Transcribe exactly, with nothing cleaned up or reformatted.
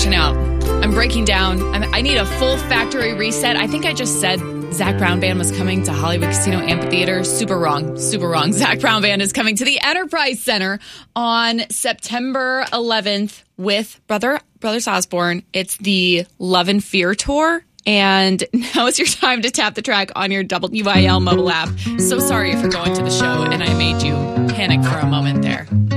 crashing out. I'm breaking down. I'm, I need a full factory reset. I think I just said Zac Brown Band was coming to Hollywood Casino Amphitheater. Super wrong. Super wrong. Zac Brown Band is coming to the Enterprise Center on September eleventh with Brother Brothers Osborne. It's the Love and Fear Tour. And now is your time to tap the track on your W I L mobile app. So sorry for going to the show and I made you panic for a moment there.